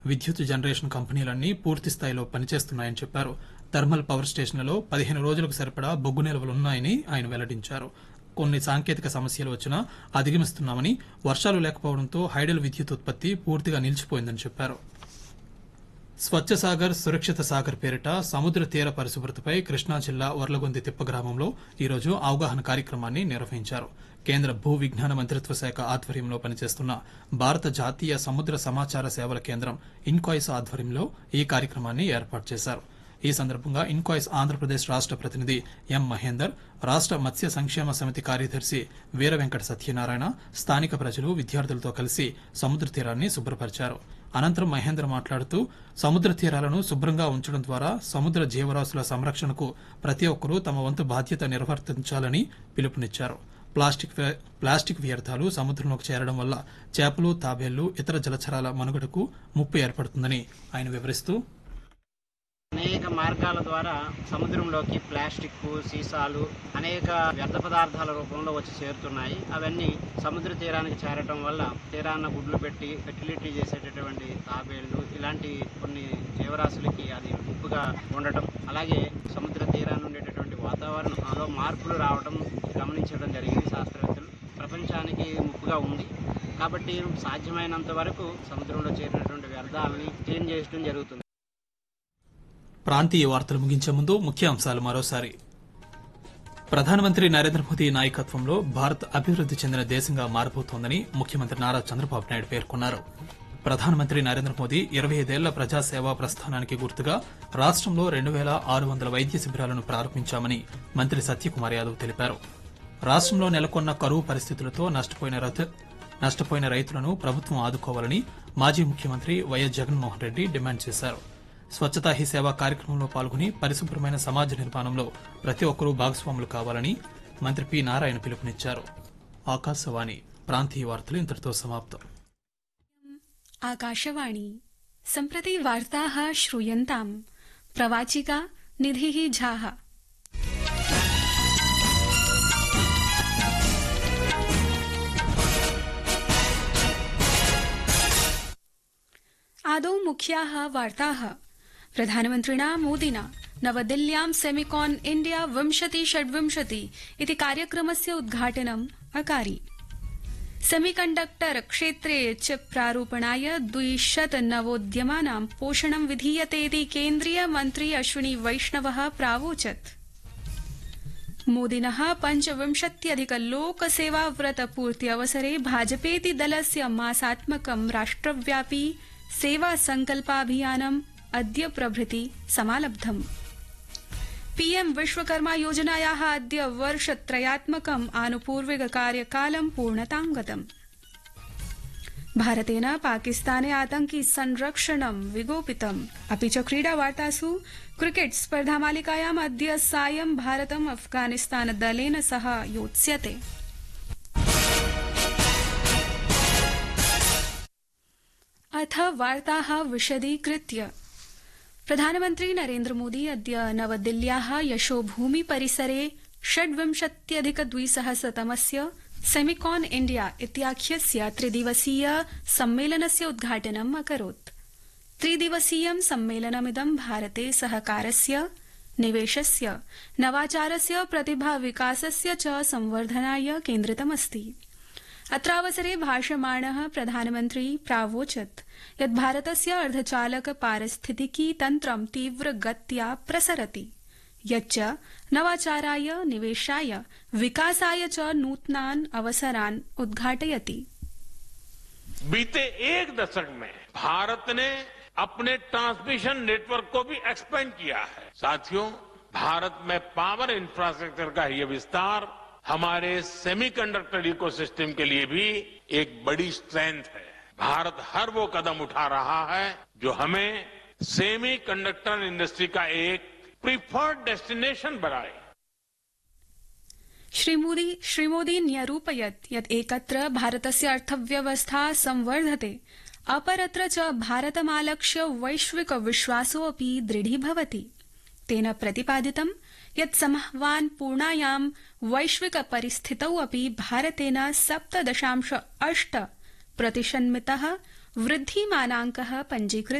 విద్యుత్ జనరేషన్ కంపెనీలన్నీ పూర్తి స్థాయిలో పనిచేస్తున్నాయని చెప్పారు. థర్మల్ పవర్ స్టేషన్లలో 15 రోజులకు సరిపడా బొగ్గు నిల్వలున్నాయని ఆయన వెల్లడించారు. కొన్ని సాంకేతిక సమస్యలు వచ్చినా అధిగమిస్తున్నామని, వర్షాలు లేకపోవడంతో హైడల్ విద్యుత్ ఉత్పత్తి పూర్తిగా నిలిచిపోయిందని చెప్పారు. స్వచ్ఛ సాగర్ సురక్షిత సాగర్ పేరిట సముద్ర తీర పరిశుభ్రతపై కృష్ణా జిల్లా వర్లగొంది తిప్ప గ్రామంలో ఈరోజు అవగాహన కార్యక్రమాన్ని నిర్వహించారు. కేంద్ర భూ విజ్ఞాన మంత్రిత్వ శాఖ ఆధ్వర్యంలో పనిచేస్తున్న భారత జాతీయ సముద్ర సమాచార సేవల కేంద్రం ఇన్కాయిస్ ఆధ్వర్యంలో ఈ కార్యక్రమాన్ని ఏర్పాటు చేశారు. ఈ సందర్భంగా ఇన్కాయిస్ ఆంధ్రప్రదేశ్ రాష్ట ప్రతినిధి ఎం మహేందర్, రాష్ట మత్స్య సంక్షేమ సమితి కార్యదర్శి వీర వెంకట సత్యనారాయణ స్థానిక ప్రజలు, విద్యార్థులతో కలిసి సముద్ర తీరాన్ని శుభ్రపరిచారు. అనంతరం మహేందర్ మాట్లాడుతూ సముద్ర తీరాలను శుభ్రంగా ఉంచడం ద్వారా సముద్ర జీవరాశుల సంరక్షణకు ప్రతి ఒక్కరూ తమ వంతు బాధ్యత నిర్వర్తించాలని పిలుపునిచ్చారు. ప్లాస్టిక్ వ్యర్థాలు సముద్రంలోకి చేరడం వల్ల చేపలు, తాబేళ్లు, ఇతర జలచరాల మనుగడకు ముప్పు ఏర్పడుతుందని ఆయన వివరిస్తూ, అనేక మార్గాల ద్వారా సముద్రంలోకి ప్లాస్టిక్, సీసాలు, అనేక వ్యర్థ పదార్థాల రూపంలో వచ్చి చేరుతున్నాయి. అవన్నీ సముద్ర తీరానికి చేరటం వల్ల తీరాన్న గుడ్లు పెట్టి ఫెర్టిలిటీ చేసేటటువంటి తాబేళ్లు, ఇలాంటి కొన్ని జీవరాశులకి అది ముప్పుగా ఉండటం, అలాగే సముద్ర తీరాన్ని ఉండేటటువంటి వాతావరణంలో మార్పులు రావడం గమనించడం జరిగింది. శాస్త్రవేత్తలు ప్రపంచానికి ముప్పుగా ఉంది కాబట్టి సాధ్యమైనంత వరకు సముద్రంలో చేరినటువంటి వ్యర్థాలని క్లీన్ చేయడం జరుగుతుంది. ప్రాంతీయ వార్తలు ముగించే ముందు ముఖ్య అంశాలు మరోసారి. ప్రధానమంత్రి నరేంద్ర మోదీ నాయకత్వంలో భారత్ అభివృద్ది చెందిన దేశంగా మారబోతోందని ముఖ్యమంత్రి నారా చంద్రబాబు నాయుడు పేర్కొన్నారు. ప్రధానమంత్రి నరేంద్ర మోదీ 25 ఏళ్ల ప్రజాసేవా ప్రస్థానానికి గుర్తుగా రాష్టంలో 2600 వైద్య శిబిరాలను ప్రారంభించామని మంత్రి సత్యకుమార్ యాదవ్ తెలిపారు. రాష్టంలో నెలకొన్న కరువు పరిస్థితులతో నష్టపోయిన రైతులను ప్రభుత్వం ఆదుకోవాలని మాజీ ముఖ్యమంత్రి వైఎస్ జగన్మోహన్ రెడ్డి డిమాండ్ చేశారు. స్వచ్ఛతా హీ సేవ కార్యక్రమంలో పాల్గొని పరిశుభ్రమైన సమాజ నిర్మాణంలో ప్రతి ఒక్కరూ భాగస్వాములు కావాలని మంత్రి పి నారాయణ పిలుపునిచ్చారు. ఆకాశవాణి ప్రాంతీయ వార్తలు ఇంతటితో సమాప్తం. आकाशवाणी सम्प्रति वार्ताः श्रूयन्ताम्. प्रवाचिका निधिः झाः. आदौ मुख्याः वार्ताः. प्रधानमन्त्रिणा मोदिना नवदिल्ल्यां सेमिकॉन इंडिया 2026 इति कार्यक्रमस्य उद्घाटनम् अकारि. सेमीकण्डक्टर क्षेत्रे च प्रारूपणाय 200 नवोद्यमानां पोषणं विधीयतेति केन्द्रीय मन्त्री अश्विनी वैष्णवः प्रावोचत्. मोदिनः 25 लोकसेवाव्रत पूर्ति अवसरे भाजपेति दलस्य मासात्मकं राष्ट्रव्यापी सेवा संकल्पाभियानम् अद्य प्रभृति समालब्धम्. पीएम विश्वकर्मा योजनायाः अद्य वर्षत्रयात्मकम् आनुपूर्विक कार्यकालं पूर्णतां गतम्. भारतेन पाकिस्ताने आतंकि संरक्षणं विगोपितम्. अपि च क्रीडावार्तासु क्रिकेट स्पर्धामालिकायाम् अद्य सायं भारतम् अफगानिस्तान दलेन सह योत्स्यते. अथ वार्ताः विशदीकृत्य. प्रधानमन्त्री नरेन्द्र मोदी अद्य नवदिल्ल्याः यशोभूमि परिसरे 26+200तमस्य सेमिकॉन इंडिया इत्याख्यस्य त्रिदिवसीय सम्मेलनस्य उद्घाटनम् अकरोत्. त्रिदिवसीयं सम्मेलनमिदं भारते सहकारस्य, निवेशस्य, नवाचारस्य, प्रतिभा विकासस्य च संवर्धनाय केन्द्रितमस्ति. अत्रावसरे भाषमाणः प्रधानमन्त्री प्रावोचत् यत् भारतस्य अर्धचालक पारिस्थितिकी तन्त्रं तीव्रगत्या प्रसरति, यच्च नवाचाराय, निवेशाय, विकासाय च नूतनान् अवसरान् उद्घाटयति. बीते एक दशक में भारत ने अपने ट्रांसमिशन नेटवर्क को भी एक्सपेंड किया है. साथियों, भारत में पावर इंफ्रास्ट्रक्चर का ये विस्तार हमारे सेमीकंडक्टर इकोसिस्टम के लिए भी एक बड़ी स्ट्रेंथ है. भारत हर वो कदम उठा रहा है जो हमें सेमीकंडक्टर इंडस्ट्री का एक प्रिफर्ड डेस्टिनेशन बनाए. श्री मोदी न्यरूपयत् यत् एकत्र भारतस्य अर्थव्यवस्था संवर्धते, अपरत्र च भारतमालक्ष्य वैश्विक विश्वासो अपि दृढीभवति. तेन प्रतिपादितम् यत् संह्वानपूर्णायां वैश्विक परिस्थितौ अपि भारतेन 7.8% वृद्धिमानाङ्कः पञ्जीकृत